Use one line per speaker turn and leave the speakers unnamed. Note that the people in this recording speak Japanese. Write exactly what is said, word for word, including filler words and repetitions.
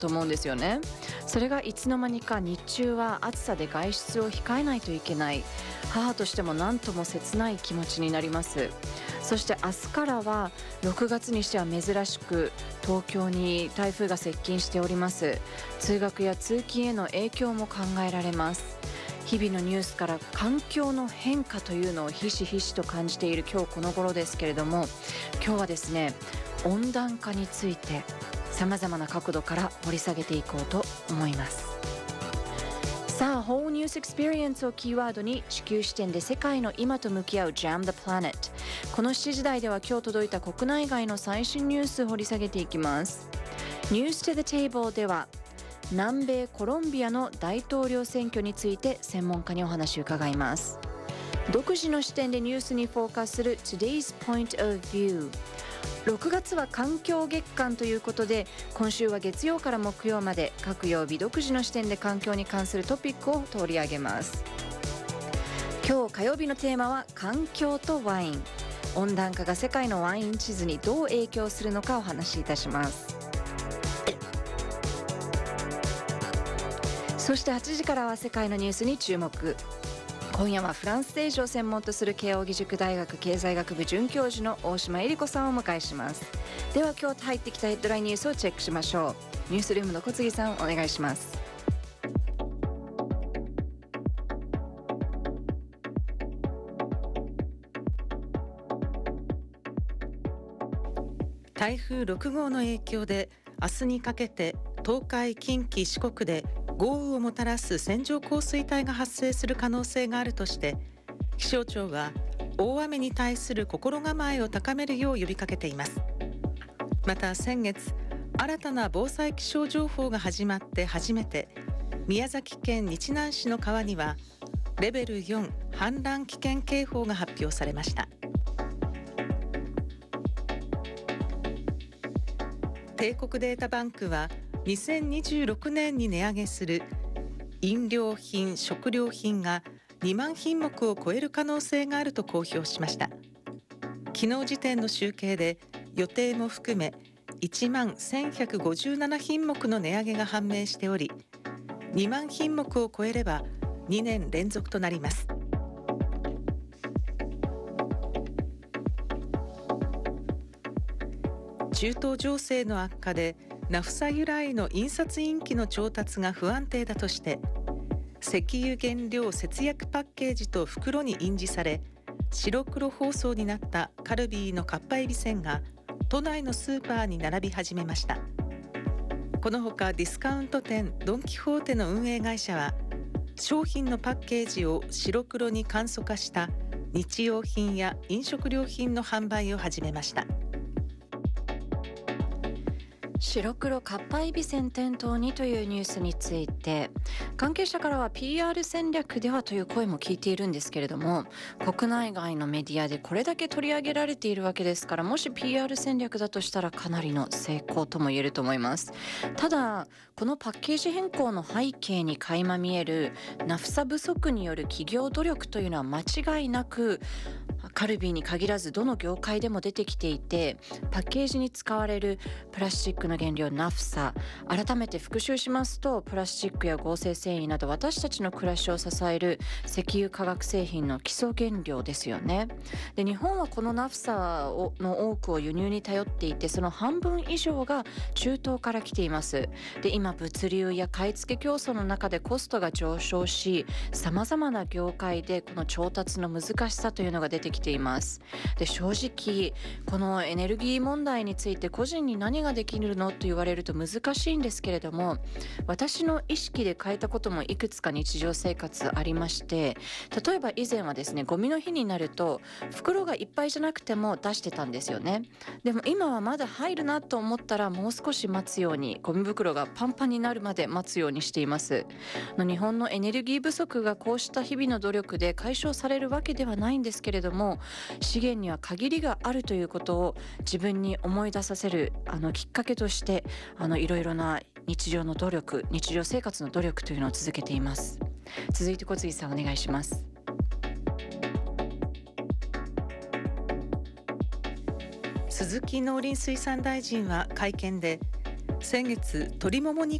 と思うんですよね。それがいつの間にか日中は暑さで外出を控えないといけない、母としても何とも切ない気持ちになります。そして明日からはろくがつにしては珍しく東京に台風が接近しております。通学や通勤への影響も考えられます。日々のニュースから環境の変化というのをひしひしと感じている今日この頃ですけれども、今日はですね、温暖化についてさまざまな角度から掘り下げていこうと思います。さあ、Whole News Experience をキーワードに地球視点で世界の今と向き合う Jam the Planet。 このしちじ台では今日届いた国内外の最新ニュースを掘り下げていきます。 News to the Table では南米コロンビアの大統領選挙について専門家にお話を伺います。独自の視点でニュースにフォーカスする Today's Point of View。ろくがつは環境月間ということで、今週は月曜から木曜まで各曜日独自の視点で環境に関するトピックを取り上げます。今日火曜日のテーマは環境とワイン。温暖化が世界のワイン地図にどう影響するのかお話しいたします。そしてはちじからは世界のニュースに注目。今夜はフランス政治を専門とする慶應義塾大学経済学部准教授の大島恵理子さんをお迎えします。では今日入ってきたヘッドラインニュースをチェックしましょう。ニュースルームの小杉さん、お願いします。
台風ろく号の影響で明日にかけて東海、近畿、四国で豪雨をもたらす線状降水帯が発生する可能性があるとして、気象庁は大雨に対する心構えを高めるよう呼びかけています。また先月、新たな防災気象情報が始まって初めて宮崎県日南市の川にはレベルよん氾濫危険警報が発表されました。帝国データバンクはにせんにじゅうろくねんに値上げする飲料品・食料品がにまん品目を超える可能性があると公表しました。昨日時点の集計で予定も含めいちまんせんひゃくごじゅうなな品目の値上げが判明しており、にまん品目を超えればにねん連続となります。中東情勢の悪化でナフサ由来の印刷インキの調達が不安定だとして、石油原料節約パッケージと袋に印字され白黒包装になったカルビーのかっぱえびせんが都内のスーパーに並び始めました。このほかディスカウント店ドン・キホーテの運営会社は商品のパッケージを白黒に簡素化した日用品や飲食料品の販売を始めました。
白黒かっぱえびせん店頭にというニュースについて、関係者からは ピーアール 戦略ではという声も聞いているんですけれども、国内外のメディアでこれだけ取り上げられているわけですから、もし ピーアール 戦略だとしたらかなりの成功とも言えると思います。ただこのパッケージ変更の背景に垣間見えるナフサ不足による企業努力というのは間違いなくカルビーに限らずどの業界でも出てきていて、パッケージに使われるプラスチックの原料ナフサ、改めて復習しますと、プラスチックや合成繊維など私たちの暮らしを支える石油化学製品の基礎原料ですよね。で、日本はこのナフサをの多くを輸入に頼っていて、その半分以上が中東から来ています。で、今物流や買い付け競争の中でコストが上昇し、さまざまな業界でこの調達の難しさというのが出てきています。で、正直このエネルギー問題について個人に何ができるのと言われると難しいんですけれども、私の意識で変えたこともいくつか日常生活ありまして、例えば以前はですね、ゴミの日になると袋がいっぱいじゃなくても出してたんですよね。でも今はまだ入るなと思ったらもう少し待つように、ゴミ袋がパンパンになるまで待つようにしています。日本のエネルギー不足がこうした日々の努力で解消されるわけではないんですけれども、資源には限りがあるということを自分に思い出させるあのきっかけとして、あのいろいろな日常の努力、日常生活の努力というのを続けています。続いて小杉さん、お願いします。
鈴木農林水産大臣は会見で、 先月鶏もも肉